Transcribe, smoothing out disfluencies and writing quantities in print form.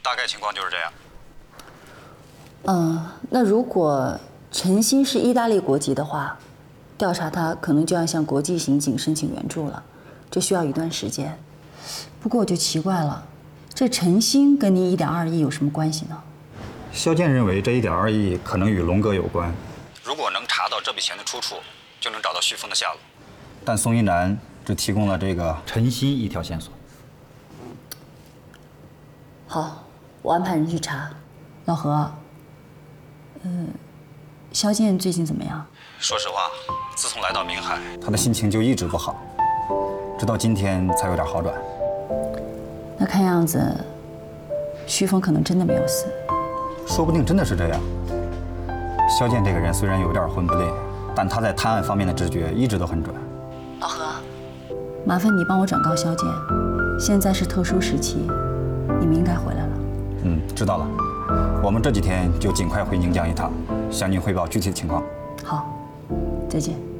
大概情况就是这样。 那如果陈鑫是意大利国籍的话，调查他可能就要向国际刑警申请援助了，这需要一段时间。不过我就奇怪了，这陈鑫跟您1.2亿有什么关系呢？ 肖剑认为这1.2亿可能与龙哥有关。如果能查到这笔钱的出处，就能找到旭峰的下落。但宋一楠只提供了这个陈鑫一条线索。 好，我安排人去查。老何，肖剑最近怎么样？ 说实话，自从来到明海，他的心情就一直不好，直到今天才有点好转。 那看样子，旭峰可能真的没有死。 说不定真的是这样。肖剑这个人虽然有点混不吝，但他在探案方面的直觉一直都很准。 老何，麻烦你帮我转告肖剑，现在是特殊时期，你们应该回来了。 知道了。我们这几天就尽快回宁江一趟，向您汇报具体的情况。 好，再见。